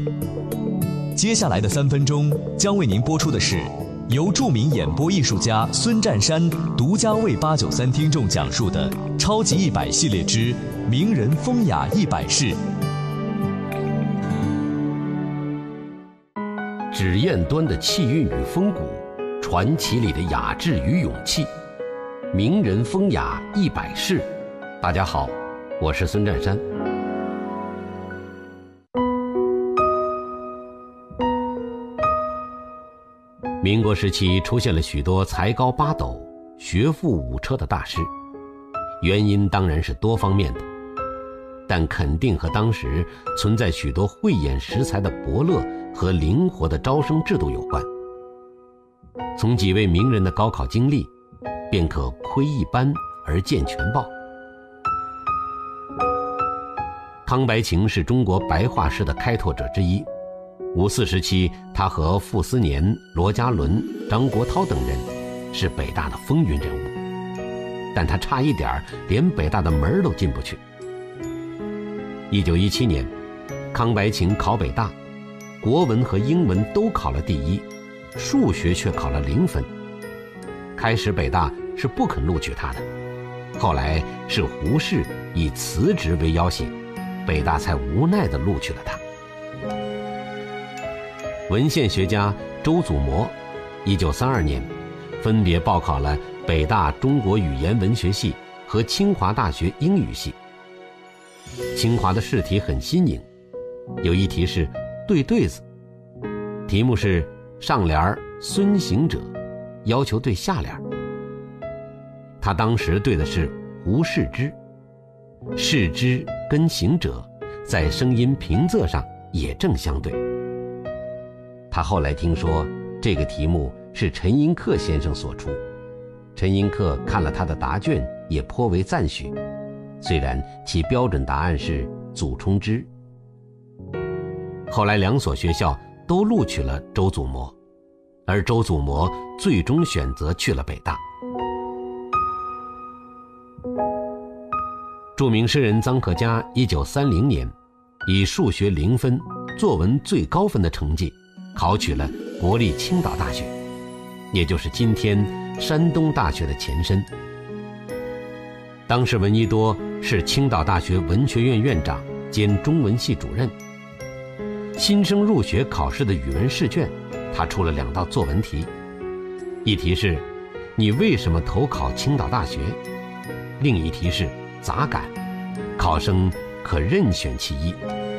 接下来的3分钟将为您播出的是由著名演播艺术家孙占山独家为893听众讲述的超级100系列之名人风雅100事。 脂砚端的气韵与风骨，传奇里的雅致与勇气，名人风雅100事。大家好，我是孙占山。民国时期出现了许多才高八斗、学富五车的大师，原因当然是多方面的，但肯定和当时存在许多慧眼识才的伯乐和灵活的招生制度有关。从几位名人的高考经历，便可窥一斑而见全豹。康白晴是中国白话诗的开拓者之一。54时期，他和傅斯年、罗家伦、张国焘等人是北大的风云人物，但他差一点连北大的门都进不去。1917年，康白晴考北大，国文和英文都考了第1，数学却考了0分。开始北大是不肯录取他的，后来是胡适以辞职为要挟，北大才无奈地录取了他。文献学家周祖模1932年分别报考了北大中国语言文学系和清华大学英语系。清华的试题很新颖，有一题是对对子，题目是上联孙行者，要求对下联。他当时对的是胡适之，适之跟行者在声音平仄上也正相对。他后来听说这个题目是陈寅恪先生所出，陈寅恪看了他的答卷也颇为赞许，虽然其标准答案是祖冲之。后来2所学校都录取了周祖模，而周祖模最终选择去了北大。著名诗人臧可嘉1930年以数学0分、作文最高分的成绩考取了国立青岛大学，也就是今天山东大学的前身。当时闻一多是青岛大学文学院院长兼中文系主任。新生入学考试的语文试卷，他出了2道作文题，一题是你为什么投考青岛大学，另一题是杂感，考生可任选其一。